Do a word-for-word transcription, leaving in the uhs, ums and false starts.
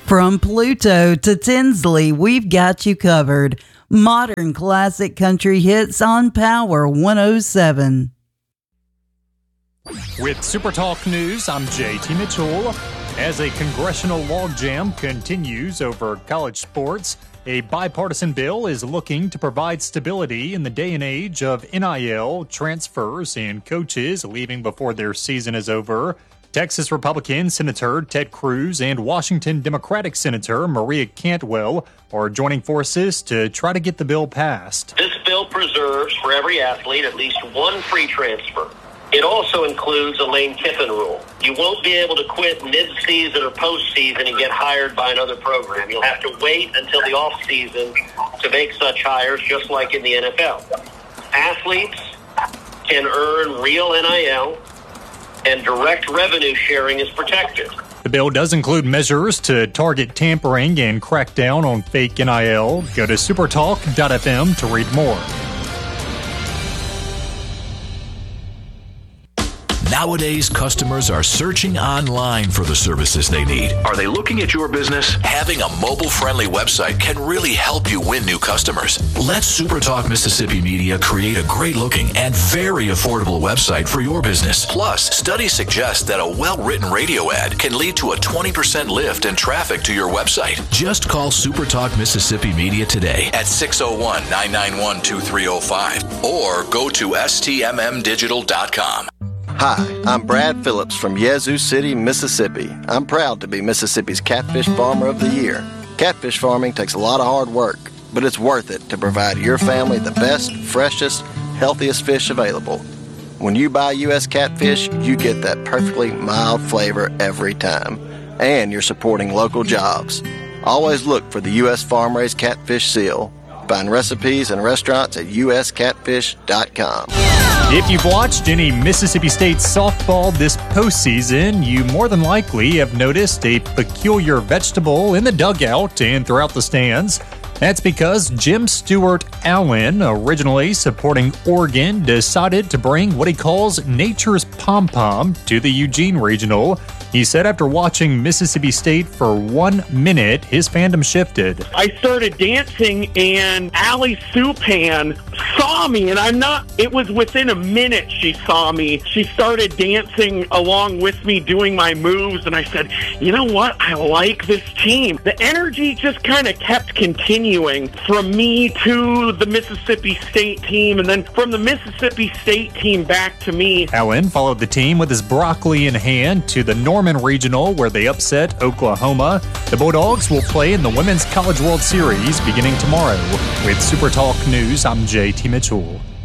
From Pluto to Tinsley, we've got you covered. Modern classic country hits on Power one oh seven. With Super Talk News, I'm J T Mitchell. As a congressional logjam continues over college sports, a bipartisan bill is looking to provide stability in the day and age of N I L, transfers, and coaches leaving before their season is over. Texas Republican Senator Ted Cruz and Washington Democratic Senator Maria Cantwell are joining forces to try to get the bill passed. This bill preserves for every athlete at least one free transfer. It also includes a Lane Kiffin rule. You won't be able to quit mid-season or postseason and get hired by another program. You'll have to wait until the off-season to make such hires, just like in the N F L. Athletes can earn real N I L, and direct revenue sharing is protected. The bill does include measures to target tampering and crack down on fake N I L. Go to supertalk dot f m to read more. Nowadays, customers are searching online for the services they need. Are they looking at your business? Having a mobile-friendly website can really help you win new customers. Let SuperTalk Mississippi Media create a great-looking and very affordable website for your business. Plus, studies suggest that a well-written radio ad can lead to a twenty percent lift in traffic to your website. Just call SuperTalk Mississippi Media today at six oh one, nine nine one, two three oh five or go to S T M M digital dot com. Hi, I'm Brad Phillips from Yazoo City, Mississippi. I'm proud to be Mississippi's Catfish Farmer of the Year. Catfish farming takes a lot of hard work, but it's worth it to provide your family the best, freshest, healthiest fish available. When you buy U S catfish, you get that perfectly mild flavor every time, and you're supporting local jobs. Always look for the U S farm-raised catfish seal. Find recipes and restaurants at U S catfish dot com. If you've watched any Mississippi State softball this postseason, you more than likely have noticed a peculiar vegetable in the dugout and throughout the stands. That's because Jim Stewart Allen, originally supporting Oregon, decided to bring what he calls nature's pom-pom to the Eugene Regional. He said after watching Mississippi State for one minute, his fandom shifted. I started dancing and Allie Supan saw me, and I'm not, it was within a minute she saw me. She started dancing along with me, doing my moves, and I said, you know what, I like this team. The energy just kind of kept continuing from me to the Mississippi State team, and then from the Mississippi State team back to me. Allen followed the team with his broccoli in hand to the Norman Regional, where they upset Oklahoma. The Bulldogs will play in the Women's College World Series beginning tomorrow. With Super Talk News, I'm J T Mitchell.